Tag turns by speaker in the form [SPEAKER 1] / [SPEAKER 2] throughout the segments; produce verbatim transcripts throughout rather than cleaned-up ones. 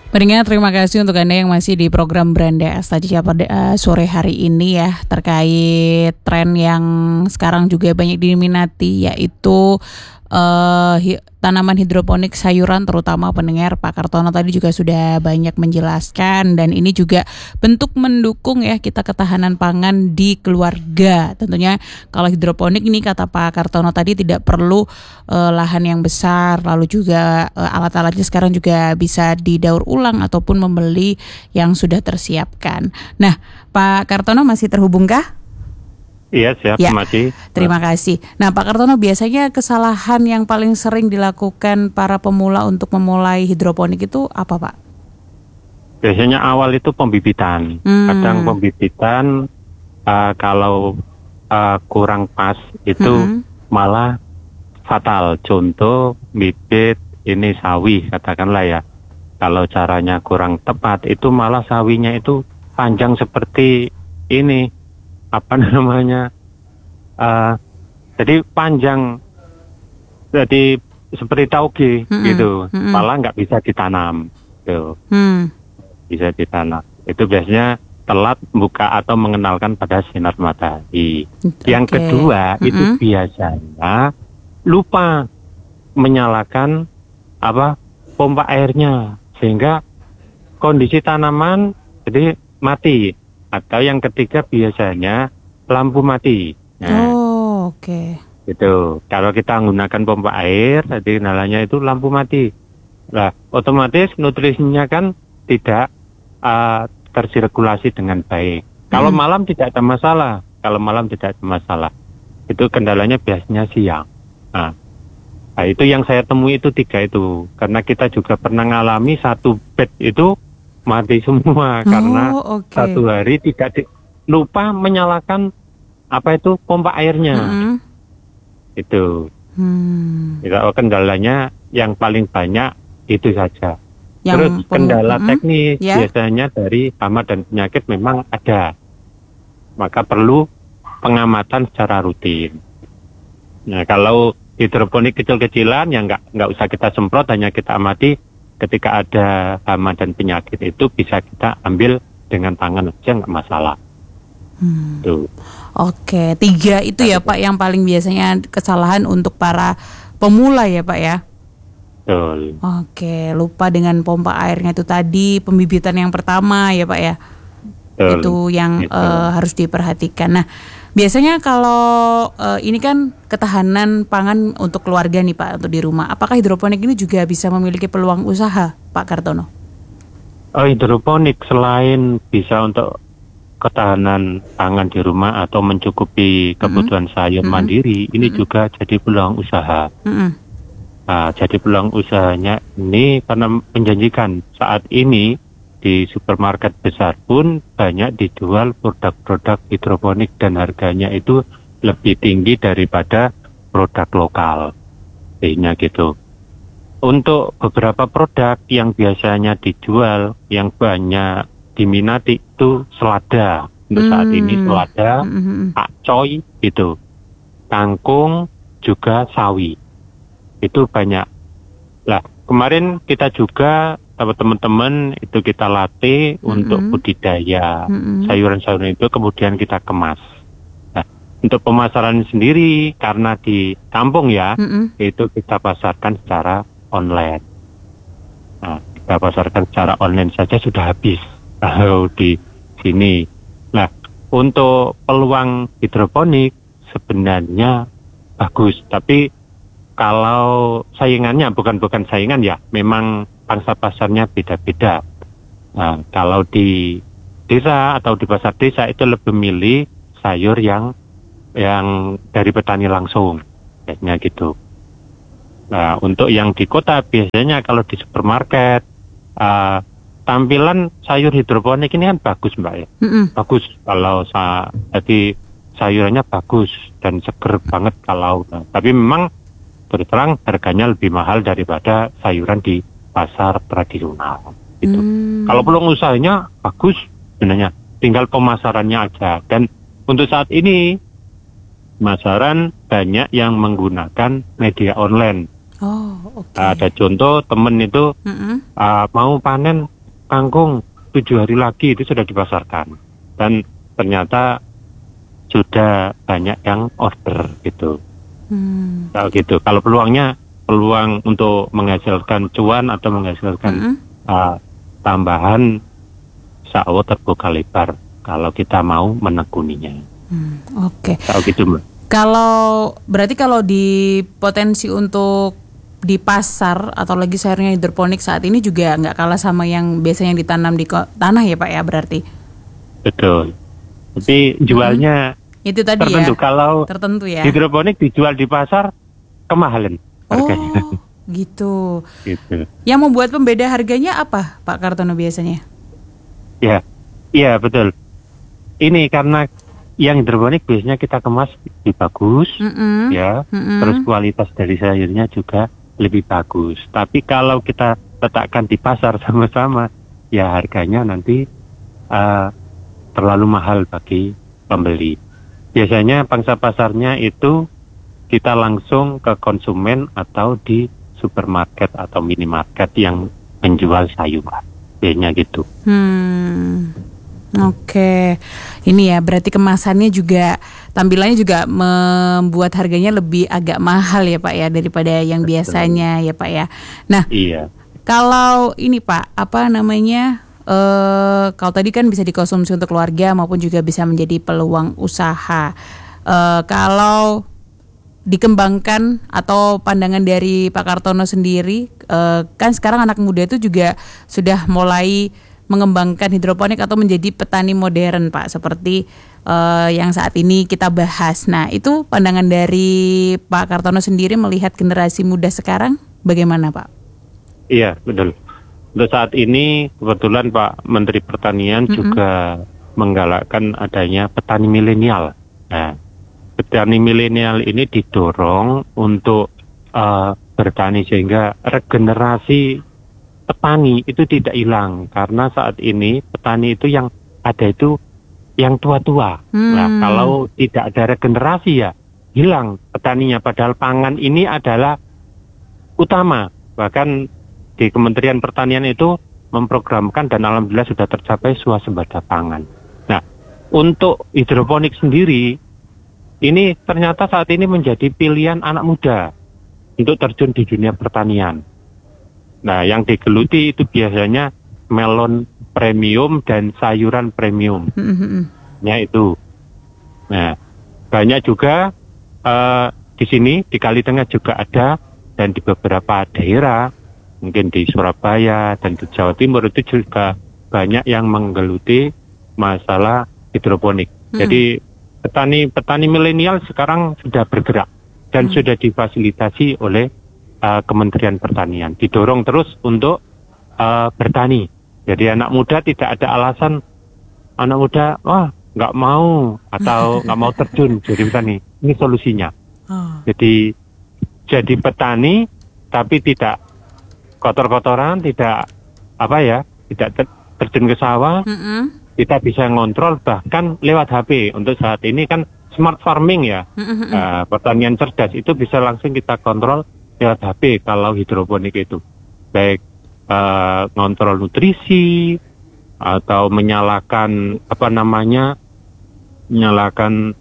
[SPEAKER 1] Pendengar, terima kasih untuk Anda yang masih di program Beranda Astaja pada uh, sore hari ini ya, terkait tren yang sekarang juga banyak diminati, yaitu uh, hi- tanaman hidroponik sayuran, terutama pendengar. Pak Kartono tadi juga sudah banyak menjelaskan, dan ini juga bentuk mendukung ya kita ketahanan pangan di keluarga. Tentunya kalau hidroponik ini, kata Pak Kartono tadi, tidak perlu uh, lahan yang besar, lalu juga uh, alat-alatnya sekarang juga bisa didaur ulang ataupun membeli yang sudah tersiapkan. Nah, Pak Kartono masih terhubungkah?
[SPEAKER 2] Iya, siap,
[SPEAKER 1] Ya,
[SPEAKER 2] masih.
[SPEAKER 1] terima kasih. Nah, Pak Kartono, biasanya kesalahan yang paling sering dilakukan para pemula untuk memulai hidroponik itu apa, Pak?
[SPEAKER 2] Biasanya awal itu pembibitan.
[SPEAKER 1] Hmm.
[SPEAKER 2] Kadang pembibitan uh, kalau uh, kurang pas itu
[SPEAKER 1] Hmm.
[SPEAKER 2] malah fatal. Contoh bibit ini sawi, katakanlah ya. Kalau caranya kurang tepat, itu malah sawinya itu panjang seperti ini. Apa namanya, uh, jadi panjang, jadi seperti tauge
[SPEAKER 1] Mm-mm.
[SPEAKER 2] gitu,
[SPEAKER 1] Mm-mm.
[SPEAKER 2] malah nggak bisa ditanam, gitu.
[SPEAKER 1] Hmm.
[SPEAKER 2] Bisa ditanam. Itu biasanya telat buka atau mengenalkan pada sinar matahari. Yang
[SPEAKER 1] Oke.
[SPEAKER 2] kedua, itu
[SPEAKER 1] Mm-mm.
[SPEAKER 2] biasanya lupa menyalakan apa pompa airnya, sehingga kondisi tanaman jadi mati. Atau yang ketiga biasanya lampu mati. Nah,
[SPEAKER 1] Oh, oke.
[SPEAKER 2] gitu. Kalau kita menggunakan pompa air, jadi kendalanya itu lampu mati. Nah, otomatis nutrisinya kan tidak uh, tersirkulasi dengan baik. Kalau
[SPEAKER 1] Hmm.
[SPEAKER 2] malam tidak ada masalah. Kalau malam tidak ada masalah. Itu kendalanya biasanya siang. Nah, nah itu yang saya temui itu tiga itu. Karena kita juga pernah ngalami satu bed itu mati semua karena
[SPEAKER 1] Oh, oke.
[SPEAKER 2] satu hari tidak di, lupa menyalakan apa itu pompa airnya.
[SPEAKER 1] Mm-mm.
[SPEAKER 2] Itu.
[SPEAKER 1] Hmm.
[SPEAKER 2] Kalau kendalanya yang paling banyak itu saja.
[SPEAKER 1] Yang
[SPEAKER 2] Terus
[SPEAKER 1] pem-
[SPEAKER 2] kendala
[SPEAKER 1] Mm-mm.
[SPEAKER 2] teknis
[SPEAKER 1] Ya.
[SPEAKER 2] biasanya dari hama dan penyakit memang ada. Maka perlu pengamatan secara rutin. Nah, kalau hidroponik kecil-kecilan yang nggak nggak usah kita semprot, hanya kita amati. Ketika ada hama dan penyakit itu bisa kita ambil dengan tangan saja, nggak masalah.
[SPEAKER 1] Hmm.
[SPEAKER 2] Tuh.
[SPEAKER 1] Oke, tiga itu ya Pak yang paling biasanya kesalahan untuk para pemula ya Pak ya.
[SPEAKER 2] Betul.
[SPEAKER 1] Oke, lupa dengan pompa airnya itu tadi, pembibitan yang pertama ya Pak ya.
[SPEAKER 2] Betul.
[SPEAKER 1] Itu yang
[SPEAKER 2] Gitu.
[SPEAKER 1] eh, harus diperhatikan. Nah, biasanya kalau eh, ini kan ketahanan pangan untuk keluarga nih Pak, untuk di rumah. Apakah hidroponik ini juga bisa memiliki peluang usaha, Pak Kartono?
[SPEAKER 2] Oh, hidroponik selain bisa untuk ketahanan pangan di rumah atau mencukupi kebutuhan sayur
[SPEAKER 1] Mm-mm.
[SPEAKER 2] mandiri, ini
[SPEAKER 1] Mm-mm.
[SPEAKER 2] juga jadi peluang usaha.
[SPEAKER 1] Mm-mm.
[SPEAKER 2] Nah, jadi peluang usahanya ini karena menjanjikan. Saat ini di supermarket besar pun banyak dijual produk-produk hidroponik dan harganya itu lebih tinggi daripada produk lokal. Intinya gitu. Untuk beberapa produk yang biasanya dijual, yang banyak diminati itu selada. Untuk saat ini
[SPEAKER 1] Hmm.
[SPEAKER 2] selada,
[SPEAKER 1] Mm-mm.
[SPEAKER 2] pakcoy itu, kangkung, juga sawi. Itu banyak. Lah, kemarin kita juga teman-teman itu kita latih
[SPEAKER 1] Mm-mm.
[SPEAKER 2] untuk budidaya
[SPEAKER 1] Mm-mm.
[SPEAKER 2] sayuran-sayuran itu, kemudian kita kemas. Nah, untuk pemasaran sendiri karena di kampung ya,
[SPEAKER 1] Mm-mm.
[SPEAKER 2] itu kita pasarkan secara online. Nah, kita pasarkan secara online saja sudah habis kalau di sini. Nah, untuk peluang hidroponik sebenarnya bagus, tapi kalau saingannya bukan bukan saingan ya, memang pangsa pasarnya beda-beda. Nah, kalau di desa atau di pasar desa itu lebih milih sayur yang yang dari petani langsung, kayaknya gitu. Nah, untuk yang di kota biasanya kalau di supermarket uh, tampilan sayur hidroponik ini kan bagus Mbak ya,
[SPEAKER 1] Mm-mm.
[SPEAKER 2] bagus kalau sa- jadi sayurannya bagus dan seger banget kalau. Nah, tapi memang terus terang harganya lebih mahal daripada sayuran di pasar tradisional. Gitu.
[SPEAKER 1] Hmm.
[SPEAKER 2] Kalau peluang usahanya bagus sebenarnya, tinggal pemasarannya aja. Dan untuk saat ini pemasaran banyak yang menggunakan media online.
[SPEAKER 1] Oh, oke.
[SPEAKER 2] Ada contoh temen itu
[SPEAKER 1] Mm-mm.
[SPEAKER 2] uh, mau panen kangkung tujuh hari lagi itu sudah dipasarkan. Dan ternyata sudah banyak yang order gitu. Hmm. Kalau gitu, kalau peluangnya peluang untuk menghasilkan cuan atau menghasilkan hmm. uh, tambahan, insya Allah terbuka lebar kalau kita mau menekuninya.
[SPEAKER 1] Hmm, Oke. Okay.
[SPEAKER 2] Kalau gitu, Mbak.
[SPEAKER 1] Kalau berarti kalau di potensi untuk di pasar atau lagi sayurnya hidroponik saat ini juga nggak kalah sama yang biasanya yang ditanam di tanah ya Pak ya berarti?
[SPEAKER 2] Betul. Tapi jualnya
[SPEAKER 1] hmm. itu tadi
[SPEAKER 2] tertentu.
[SPEAKER 1] Ya?
[SPEAKER 2] Kalau
[SPEAKER 1] tertentu ya.
[SPEAKER 2] Hidroponik dijual di pasar kemahalan harganya.
[SPEAKER 1] Oh, gitu.
[SPEAKER 2] Gitu.
[SPEAKER 1] Yang membuat pembeda harganya apa Pak Kartono biasanya?
[SPEAKER 2] Ya, iya betul. Ini karena yang hidroponik biasanya kita kemas lebih bagus, mm-mm. ya. Mm-mm. Terus kualitas dari sayurnya juga lebih bagus. Tapi kalau kita letakkan di pasar sama-sama, ya harganya nanti uh, terlalu mahal bagi pembeli. Biasanya pangsa pasarnya itu kita langsung ke konsumen atau di supermarket atau minimarket yang menjual sayuran. Biasanya gitu.
[SPEAKER 1] Hmm. Oke, ini ya berarti kemasannya juga tampilannya juga membuat harganya lebih agak mahal ya Pak ya daripada yang Betul. biasanya ya Pak ya. Nah,
[SPEAKER 2] iya.
[SPEAKER 1] Kalau ini Pak apa namanya? Uh, kalau tadi kan bisa dikonsumsi untuk keluarga maupun juga bisa menjadi peluang usaha. Uh, kalau dikembangkan atau pandangan dari Pak Kartono sendiri, uh, kan sekarang anak muda itu juga sudah mulai mengembangkan hidroponik atau menjadi petani modern Pak, seperti uh, yang saat ini kita bahas. Nah itu pandangan dari Pak Kartono sendiri melihat generasi muda sekarang bagaimana Pak? Iya
[SPEAKER 2] betul. Untuk saat ini kebetulan Pak Menteri Pertanian mm-hmm. juga menggalakkan adanya petani milenial. Nah, petani milenial ini didorong untuk uh, bertani sehingga regenerasi petani itu tidak hilang, karena saat ini petani itu yang ada itu yang tua-tua. Hmm. Nah, kalau tidak ada regenerasi ya hilang petaninya. Padahal pangan ini adalah utama. Bahkan di Kementerian Pertanian itu memprogramkan dan alhamdulillah sudah tercapai swasembada pangan. Nah, untuk hidroponik sendiri ini ternyata saat ini menjadi pilihan anak muda untuk terjun di dunia pertanian. Nah, yang digeluti itu biasanya melon premium dan sayuran premium. Mm-hmm. Ya itu. Nah, banyak juga uh, di sini di Kali Tengah juga ada, dan di beberapa daerah, mungkin di Surabaya dan di Jawa Timur itu juga banyak yang menggeluti masalah hidroponik. Mm. Jadi petani-petani milenial sekarang sudah bergerak dan mm. sudah difasilitasi oleh Uh, Kementerian Pertanian, didorong terus untuk uh, bertani. Jadi anak muda tidak ada alasan anak muda wah nggak mau atau nggak mau terjun jadi petani. Ini solusinya. Oh. Jadi jadi petani tapi tidak kotor-kotoran, tidak apa ya, tidak ter- terjun ke sawah. Mm-hmm. Kita bisa ngontrol bahkan lewat H P. Untuk saat ini kan smart farming ya, mm-hmm. uh, pertanian cerdas itu bisa langsung kita kontrol lewat H P kalau hidroponik itu, baik uh, ngontrol nutrisi atau menyalakan apa namanya menyalakan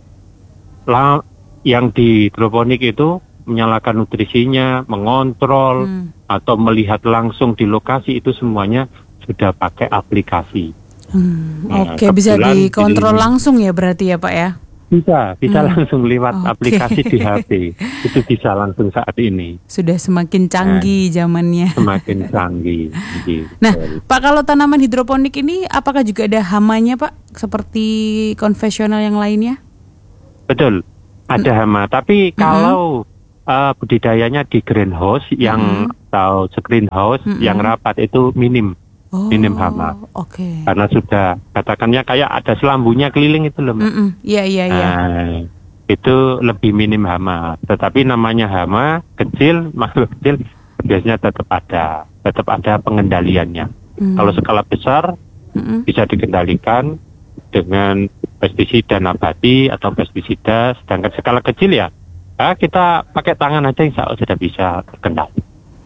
[SPEAKER 2] la, yang di hidroponik itu menyalakan nutrisinya, mengontrol hmm. atau melihat langsung di lokasi, itu semuanya sudah pakai aplikasi.
[SPEAKER 1] Hmm, nah, Oke, bisa dikontrol di, langsung ya berarti ya Pak ya?
[SPEAKER 2] Bisa, bisa hmm. langsung lewat okay. aplikasi di H P. Itu bisa langsung saat ini.
[SPEAKER 1] Sudah semakin canggih nah, zamannya.
[SPEAKER 2] Semakin canggih.
[SPEAKER 1] Nah, Pak, kalau tanaman hidroponik ini apakah juga ada hamanya Pak? Seperti konvensional yang lainnya?
[SPEAKER 2] Betul, ada hmm. hama. Tapi hmm. kalau uh, budidayanya di greenhouse yang hmm. atau screenhouse hmm. yang rapat itu minim. Oh, minim hama,
[SPEAKER 1] okay.
[SPEAKER 2] Karena sudah katakannya kayak ada selambunya keliling itu loh, Mbak.
[SPEAKER 1] Iya iya iya.
[SPEAKER 2] Nah, itu lebih minim hama. Tetapi namanya hama kecil, makhluk kecil biasanya tetap ada, tetap ada pengendaliannya. Mm. Kalau skala besar Mm-mm. bisa dikendalikan dengan pestisida nabati atau pestisida. Sedangkan skala kecil ya, nah kita pakai tangan aja insya Allah sudah bisa terkendali.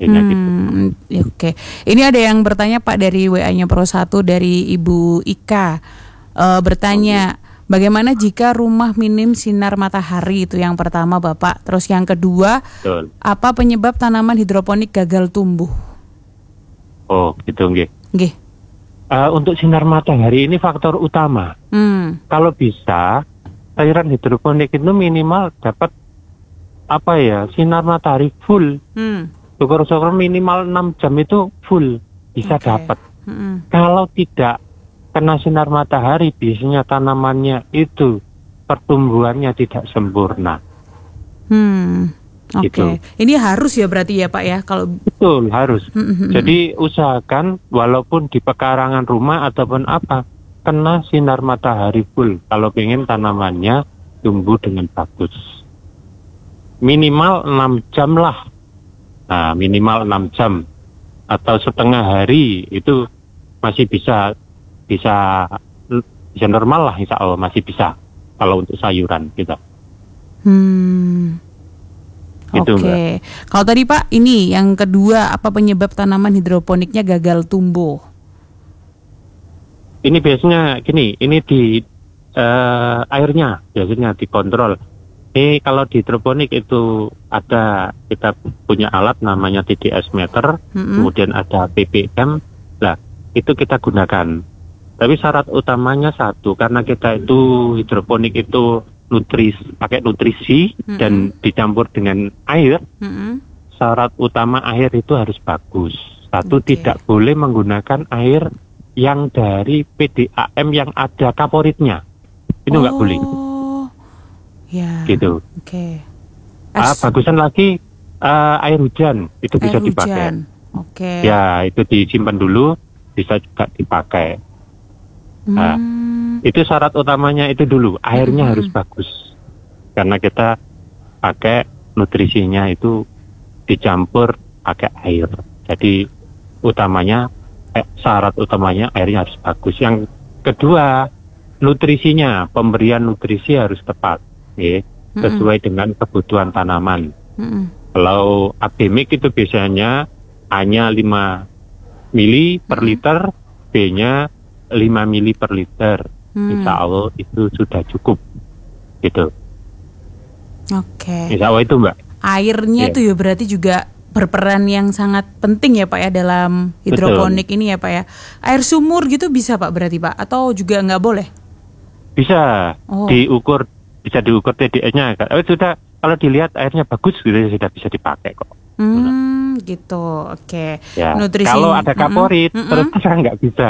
[SPEAKER 2] Intinya gitu.
[SPEAKER 1] Hmm, ya, oke. Ini ada yang bertanya Pak dari W A-nya Pro satu dari Ibu Ika. Eh, bertanya, bagaimana jika rumah minim sinar matahari? Itu yang pertama Bapak. Terus yang kedua,
[SPEAKER 2] Betul.
[SPEAKER 1] apa penyebab tanaman hidroponik gagal tumbuh?
[SPEAKER 2] Oh, gitu nggih.
[SPEAKER 1] Nggih.
[SPEAKER 2] Uh, untuk sinar matahari ini faktor utama.
[SPEAKER 1] Hmm.
[SPEAKER 2] Kalau bisa, sayuran hidroponik itu minimal dapat apa ya, sinar matahari full.
[SPEAKER 1] Hmm.
[SPEAKER 2] Syukur-syukur minimal enam jam itu full bisa
[SPEAKER 1] Oke.
[SPEAKER 2] dapat.
[SPEAKER 1] Hmm.
[SPEAKER 2] Kalau tidak kena sinar matahari, biasanya tanamannya itu pertumbuhannya tidak sempurna.
[SPEAKER 1] Hmm. Oke.
[SPEAKER 2] Gitu.
[SPEAKER 1] Ini harus ya berarti ya Pak ya kalau.
[SPEAKER 2] Betul, harus.
[SPEAKER 1] Hmm.
[SPEAKER 2] Jadi usahakan walaupun di pekarangan rumah ataupun apa, kena sinar matahari full kalau pengen tanamannya tumbuh dengan bagus. Minimal enam jam lah. Nah, minimal enam jam atau setengah hari itu masih bisa bisa bisa normal lah, insya Allah masih bisa kalau untuk sayuran kita.
[SPEAKER 1] Hmm.
[SPEAKER 2] Gitu,
[SPEAKER 1] Oke.
[SPEAKER 2] Mbak.
[SPEAKER 1] Kalau tadi Pak, ini yang kedua, apa penyebab tanaman hidroponiknya gagal tumbuh?
[SPEAKER 2] Ini biasanya gini, ini di eh, airnya biasanya dikontrol. Ini kalau di hidroponik itu ada, kita punya alat namanya T D S meter,
[SPEAKER 1] Mm-mm.
[SPEAKER 2] kemudian ada P P M. Nah, itu kita gunakan. Tapi syarat utamanya satu, karena kita itu hidroponik itu nutris, pakai nutrisi
[SPEAKER 1] Mm-mm.
[SPEAKER 2] dan dicampur dengan air.
[SPEAKER 1] Mm-mm.
[SPEAKER 2] Syarat utama air itu harus bagus. Satu,
[SPEAKER 1] Oke.
[SPEAKER 2] tidak boleh menggunakan air yang dari P D A M yang ada kaporitnya. Itu nggak boleh.
[SPEAKER 1] Oh, ya.
[SPEAKER 2] Gitu.
[SPEAKER 1] Oke.
[SPEAKER 2] Ah,
[SPEAKER 1] Aks-
[SPEAKER 2] bagusan lagi eh, air hujan itu bisa
[SPEAKER 1] air
[SPEAKER 2] dipakai.
[SPEAKER 1] hujan. Oke.
[SPEAKER 2] Ya, itu disimpan dulu, bisa juga dipakai. Nah,
[SPEAKER 1] Hmm.
[SPEAKER 2] itu syarat utamanya itu dulu, airnya
[SPEAKER 1] Mm-mm.
[SPEAKER 2] harus bagus. Karena kita pakai nutrisinya itu dicampur pakai air. Jadi utamanya eh, syarat utamanya airnya harus bagus. Yang kedua, nutrisinya, pemberian nutrisi harus tepat, ya, sesuai dengan kebutuhan tanaman.
[SPEAKER 1] Mm-mm.
[SPEAKER 2] Kalau akademik itu biasanya A-nya lima mili per liter, B-nya lima mili per liter.
[SPEAKER 1] Hmm.
[SPEAKER 2] Insya Allah itu sudah cukup. Gitu.
[SPEAKER 1] Oke.
[SPEAKER 2] Insya Allah itu, Mbak.
[SPEAKER 1] Airnya
[SPEAKER 2] Iya.
[SPEAKER 1] tuh ya berarti juga berperan yang sangat penting ya Pak ya dalam hidroponik ini ya Pak ya. Air sumur gitu bisa Pak berarti Pak, atau juga nggak boleh?
[SPEAKER 2] Bisa
[SPEAKER 1] Oh.
[SPEAKER 2] diukur, bisa diukur T D S-nya. Kalau sudah, kalau dilihat airnya bagus, gitu, sudah bisa dipakai kok.
[SPEAKER 1] Hmm, gitu. Oke.
[SPEAKER 2] Ya.
[SPEAKER 1] Nutrisi.
[SPEAKER 2] Kalau ada kaporit,
[SPEAKER 1] Mm-mm,
[SPEAKER 2] terus
[SPEAKER 1] mm-mm.
[SPEAKER 2] terang nggak bisa.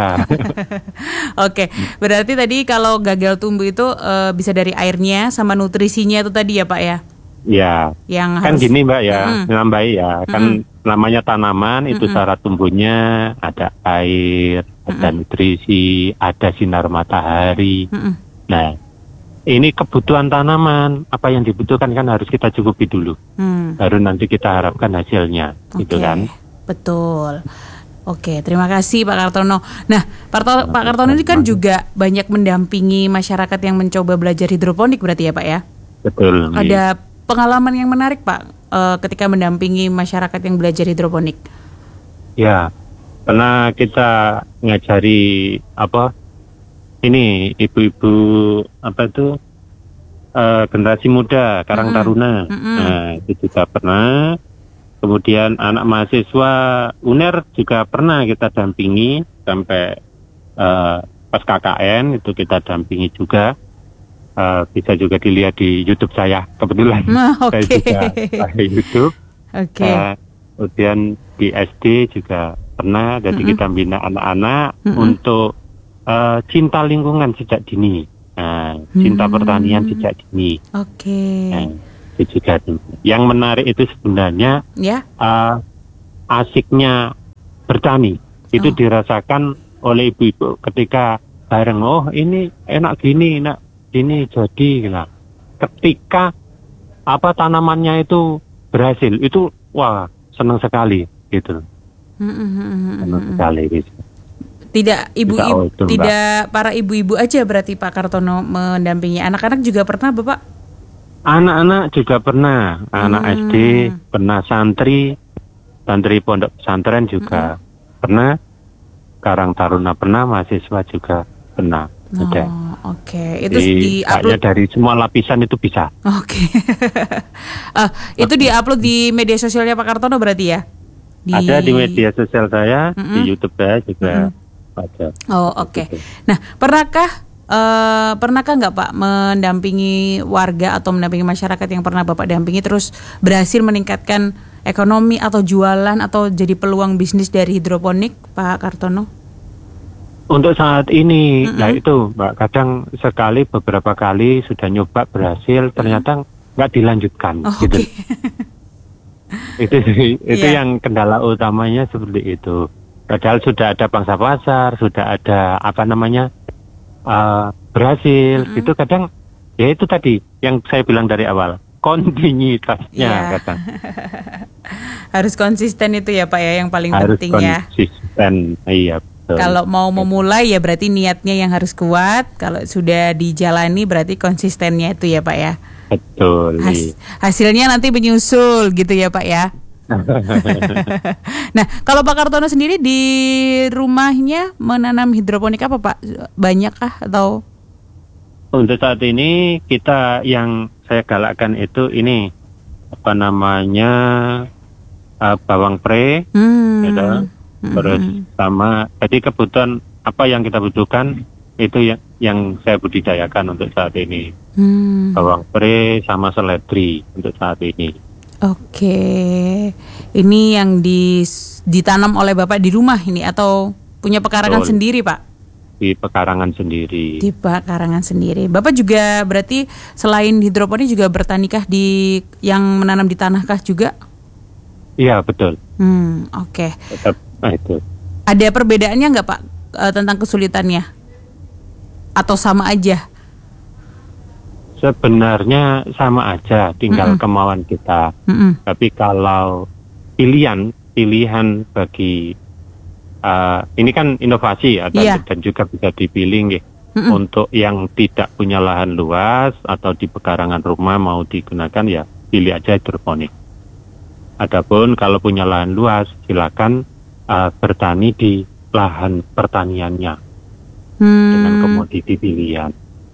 [SPEAKER 1] Oke. Berarti tadi kalau gagal tumbuh itu eh, bisa dari airnya sama nutrisinya itu tadi ya Pak ya.
[SPEAKER 2] Ya,
[SPEAKER 1] Yang
[SPEAKER 2] kan
[SPEAKER 1] harus.
[SPEAKER 2] gini Mbak ya,
[SPEAKER 1] Mm-mm.
[SPEAKER 2] nambahi ya, kan namanya tanaman itu
[SPEAKER 1] Mm-mm.
[SPEAKER 2] syarat tumbuhnya ada air, ada nutrisi, ada sinar matahari.
[SPEAKER 1] Mm-mm.
[SPEAKER 2] Nah, ini kebutuhan tanaman, apa yang dibutuhkan kan harus kita cukupi dulu,
[SPEAKER 1] Hmm.
[SPEAKER 2] baru nanti kita harapkan hasilnya, gitu
[SPEAKER 1] Oke,
[SPEAKER 2] kan?
[SPEAKER 1] betul. Oke, terima kasih Pak Kartono. Nah, Pak Kartono, Pak Kartono ini kan juga banyak mendampingi masyarakat yang mencoba belajar hidroponik berarti ya Pak ya?
[SPEAKER 2] Betul. iya.
[SPEAKER 1] Ada pengalaman yang menarik Pak eh, ketika mendampingi masyarakat yang belajar hidroponik?
[SPEAKER 2] Ya, pernah kita ngajari apa? Ini ibu-ibu apa itu eh, generasi muda, Karang
[SPEAKER 1] Mm-mm.
[SPEAKER 2] Taruna.
[SPEAKER 1] Mm-mm.
[SPEAKER 2] Nah, itu juga pernah. Kemudian anak mahasiswa U N E R juga pernah kita dampingi sampai eh, pas K K N itu kita dampingi juga. Eh, bisa juga dilihat di YouTube saya kebetulan.
[SPEAKER 1] Nah,
[SPEAKER 2] Saya
[SPEAKER 1] oke.
[SPEAKER 2] juga pakai YouTube.
[SPEAKER 1] Oke.
[SPEAKER 2] Eh, kemudian di S D juga pernah, jadi
[SPEAKER 1] Mm-mm.
[SPEAKER 2] kita bina anak-anak
[SPEAKER 1] Mm-mm.
[SPEAKER 2] untuk eh, cinta lingkungan sejak dini, nah, cinta
[SPEAKER 1] Hmm.
[SPEAKER 2] pertanian sejak dini.
[SPEAKER 1] Oke.
[SPEAKER 2] Nah, itu juga. Yang menarik itu sebenarnya
[SPEAKER 1] Ya.
[SPEAKER 2] eh, asiknya bertani itu
[SPEAKER 1] Oh.
[SPEAKER 2] dirasakan oleh ibu-ibu ketika bareng, oh ini enak gini, enak gini jadi. Nah, ketika apa tanamannya itu berhasil, itu wah senang sekali gitu, senang sekali gitu.
[SPEAKER 1] Tidak
[SPEAKER 2] Insya Allah
[SPEAKER 1] ibu-ibu,
[SPEAKER 2] itu, Mbak.
[SPEAKER 1] tidak para ibu-ibu aja berarti Pak Kartono mendampingi. Anak-anak juga pernah Bapak?
[SPEAKER 2] Anak-anak juga pernah, anak
[SPEAKER 1] Hmm.
[SPEAKER 2] S D, pernah santri, santri pondok pesantren juga mm-hmm. pernah, Karang Taruna pernah, mahasiswa juga pernah.
[SPEAKER 1] Oh,
[SPEAKER 2] ada.
[SPEAKER 1] Oke, okay. Itu di upload
[SPEAKER 2] dari semua lapisan itu bisa.
[SPEAKER 1] Oke. Okay. uh, itu di upload di media sosialnya Pak Kartono berarti ya?
[SPEAKER 2] Di... Ada di media sosial saya, mm-hmm. di YouTube saya juga mm-hmm. ada.
[SPEAKER 1] Oh oke. Okay. Nah, pernahkah uh, pernahkah nggak Pak mendampingi warga atau mendampingi masyarakat yang pernah Bapak dampingi terus berhasil meningkatkan ekonomi atau jualan atau jadi peluang bisnis dari hidroponik, Pak Kartono?
[SPEAKER 2] Untuk saat ini, mm-hmm. nah itu Mbak, kadang sekali beberapa kali sudah nyoba berhasil, ternyata nggak dilanjutkan.
[SPEAKER 1] Oh,
[SPEAKER 2] gitu.
[SPEAKER 1] Okay.
[SPEAKER 2] itu itu yeah. yang kendala utamanya seperti itu. Padahal sudah ada pangsa pasar, sudah ada apa namanya uh, berhasil. Mm-hmm. Itu kadang ya itu tadi yang saya bilang dari awal, kontinuitasnya yeah. kadang.
[SPEAKER 1] Harus konsisten itu ya Pak ya, yang paling
[SPEAKER 2] harus
[SPEAKER 1] penting ya.
[SPEAKER 2] Harus konsisten, iya.
[SPEAKER 1] Kalau mau memulai ya berarti niatnya yang harus kuat. Kalau sudah dijalani berarti konsistennya itu ya Pak ya.
[SPEAKER 2] Betul.
[SPEAKER 1] Has, hasilnya nanti menyusul gitu ya Pak ya. Nah kalau Pak Kartono sendiri di rumahnya menanam hidroponik apa Pak? Banyak kah atau?
[SPEAKER 2] Untuk saat ini kita yang saya galakkan itu ini apa namanya uh, bawang pre. Hmm. Gitu. Terus sama, jadi kebutuhan apa yang kita butuhkan itu yang yang saya budidayakan untuk saat ini. Hmm. Bawang pre sama seledri untuk saat ini.
[SPEAKER 1] Oke, ini yang di, ditanam oleh Bapak di rumah ini atau punya pekarangan Betul. sendiri Pak?
[SPEAKER 2] Di pekarangan sendiri.
[SPEAKER 1] Di pekarangan sendiri. Bapak juga berarti selain hidroponik juga bertanikah di yang menanam di tanahkah juga?
[SPEAKER 2] Iya betul.
[SPEAKER 1] Hmm, oke. Okay.
[SPEAKER 2] Tetap. Nah, itu.
[SPEAKER 1] Ada perbedaannya nggak Pak e, tentang kesulitannya? Atau sama aja?
[SPEAKER 2] Sebenarnya sama aja, tinggal Mm-mm. kemauan kita. Mm-mm. Tapi kalau pilihan, pilihan bagi uh, ini kan inovasi atau yeah. dan juga bisa dipilih ya, untuk yang tidak punya lahan luas atau di pekarangan rumah mau digunakan ya pilih aja hidroponik. Adapun kalau punya lahan luas silakan Uh, bertani di lahan pertaniannya hmm. dengan komoditi pilihan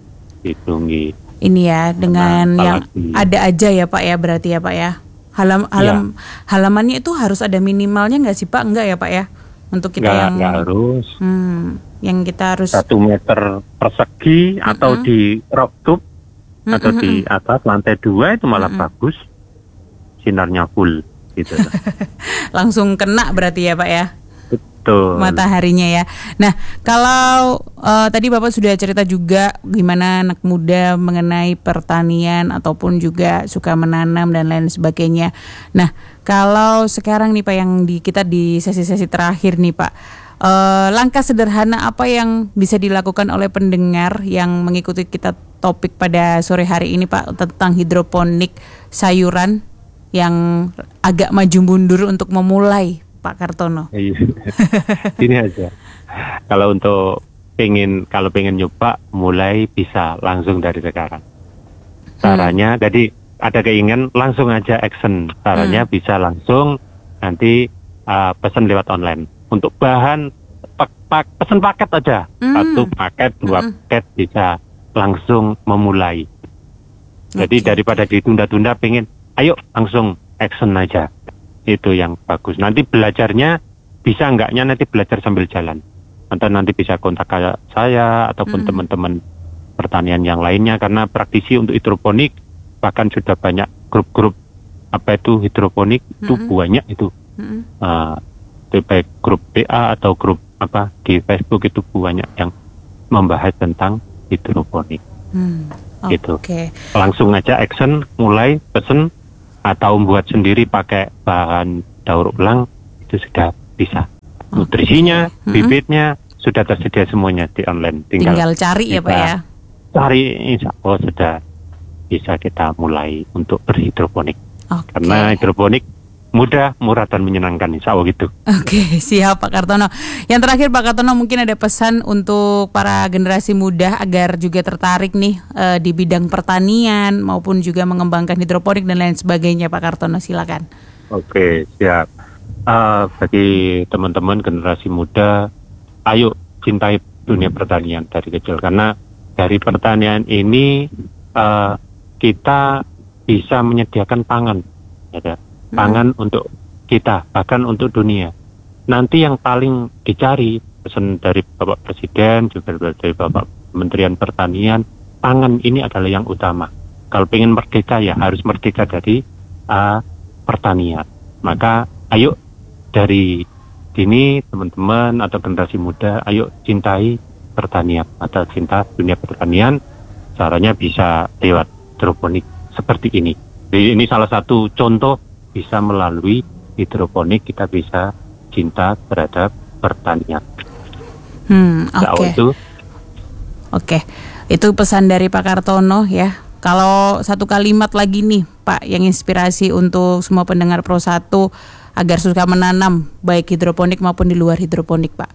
[SPEAKER 2] itu nggih.
[SPEAKER 1] Ini ya dengan nah, yang di... ada aja ya Pak ya berarti ya Pak ya. Halam halam ya. Halamannya itu harus ada minimalnya nggak sih Pak? Enggak ya Pak ya? Untuk kita
[SPEAKER 2] nggak,
[SPEAKER 1] yang
[SPEAKER 2] nggak harus.
[SPEAKER 1] Hmm, yang kita harus
[SPEAKER 2] satu meter persegi mm-hmm. atau di rooftop mm-hmm. atau di atas lantai dua itu malah mm-hmm. bagus, sinarnya full. Gitu.
[SPEAKER 1] Langsung kena berarti ya Pak ya.
[SPEAKER 2] Betul.
[SPEAKER 1] Mataharinya ya. Nah kalau uh, tadi Bapak sudah cerita juga gimana anak muda mengenai pertanian ataupun juga suka menanam dan lain sebagainya. Nah kalau sekarang nih Pak yang di kita di sesi-sesi terakhir nih Pak, uh, langkah sederhana apa yang bisa dilakukan oleh pendengar yang mengikuti kita topik pada sore hari ini Pak tentang hidroponik sayuran yang agak maju mundur untuk memulai Pak Kartono?
[SPEAKER 2] Ini aja. Kalau untuk pengen kalau pengen nyoba mulai bisa langsung dari sekarang. Caranya hmm. jadi ada keinginan langsung aja action. Caranya hmm. bisa langsung nanti uh, pesan lewat online. Untuk bahan pak, pak, pesan paket aja. Hmm. Satu paket, dua hmm. paket bisa langsung memulai. Jadi okay. daripada ditunda-tunda pengen ayo langsung action aja, itu yang bagus. Nanti belajarnya bisa enggaknya nanti belajar sambil jalan. Atau nanti bisa kontak saya ataupun mm. teman-teman pertanian yang lainnya karena praktisi untuk hidroponik bahkan sudah banyak grup-grup apa itu hidroponik mm-hmm. itu banyak itu. Mm-hmm. Uh, baik grup B A atau grup apa di Facebook itu banyak yang membahas tentang hidroponik. Mm. Okay. Gitu. Langsung aja action, mulai pesen atau membuat sendiri pakai bahan daur ulang itu sudah bisa. Nutrisinya, hmm. bibitnya sudah tersedia semuanya di online. Tinggal,
[SPEAKER 1] Tinggal cari ya Pak ya.
[SPEAKER 2] Cari, insya Allah sudah bisa kita mulai untuk berhidroponik. Okay. Karena hidroponik mudah, murah dan menyenangkan, insya Allah gitu.
[SPEAKER 1] Oke, okay, siap Pak Kartono. Yang terakhir Pak Kartono mungkin ada pesan untuk para generasi muda agar juga tertarik nih uh, di bidang pertanian maupun juga mengembangkan hidroponik dan lain sebagainya Pak Kartono, silakan.
[SPEAKER 2] Oke, okay, siap. uh, bagi teman-teman generasi muda, ayo cintai dunia pertanian dari kecil, karena dari pertanian ini uh, kita bisa menyediakan pangan, ya, pangan hmm. untuk kita, bahkan untuk dunia. Nanti yang paling dicari, pesan dari Bapak Presiden, juga dari Bapak Kementerian Pertanian, pangan ini adalah yang utama. Kalau pengen merdeka ya harus merdeka dari uh, pertanian. Maka ayo dari sini teman-teman atau generasi muda, ayo cintai pertanian atau cinta dunia pertanian. Caranya bisa lewat hidroponik seperti ini. Jadi ini salah satu contoh, bisa melalui hidroponik kita bisa cinta terhadap pertanian.
[SPEAKER 1] Hmm, oke. Okay.
[SPEAKER 2] Itu.
[SPEAKER 1] Oke, itu pesan dari Pak Kartono ya. Kalau satu kalimat lagi nih Pak, yang inspirasi untuk semua pendengar Pro satu agar suka menanam baik hidroponik maupun di luar hidroponik, Pak.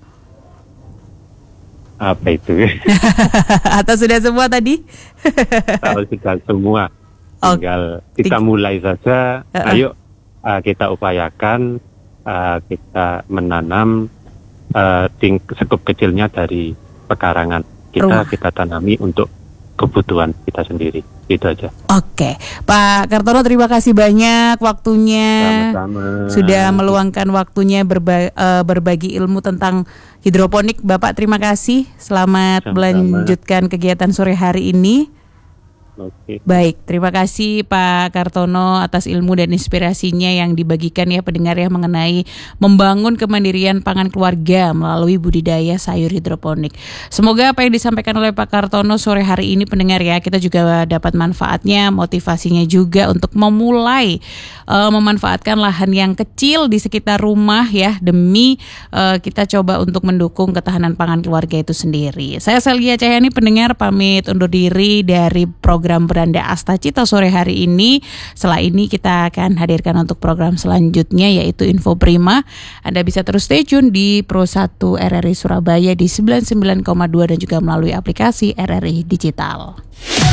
[SPEAKER 2] Apa itu?
[SPEAKER 1] Atau sudah semua tadi?
[SPEAKER 2] Kalau sudah semua, tinggal oh, kita ting- mulai saja. Uh-uh. Ayo uh, kita upayakan uh, kita menanam uh, ting- sekup kecilnya dari pekarangan kita, rumah. Kita tanami untuk kebutuhan kita sendiri. Itu aja.
[SPEAKER 1] Oke, Pak Kartono, terima kasih banyak waktunya.
[SPEAKER 2] Sama-sama.
[SPEAKER 1] Sudah meluangkan waktunya berba- uh, berbagi ilmu tentang hidroponik. Bapak terima kasih. Selamat Sama-sama. Melanjutkan kegiatan sore hari ini.
[SPEAKER 2] Oke.
[SPEAKER 1] Baik, terima kasih Pak Kartono atas ilmu dan inspirasinya yang dibagikan ya pendengar ya mengenai membangun kemandirian pangan keluarga melalui budidaya sayur hidroponik. Semoga apa yang disampaikan oleh Pak Kartono sore hari ini pendengar ya, kita juga dapat manfaatnya, motivasinya juga untuk memulai uh, memanfaatkan lahan yang kecil di sekitar rumah ya, demi uh, kita coba untuk mendukung ketahanan pangan keluarga itu sendiri. Saya Celia Cahyani pendengar pamit undur diri dari program program Beranda Asta Cita sore hari ini. Setelah ini kita akan hadirkan untuk program selanjutnya yaitu Info Prima. Anda bisa terus stay tune di Pro satu R R I Surabaya di sembilan puluh sembilan koma dua dan juga melalui aplikasi R R I Digital.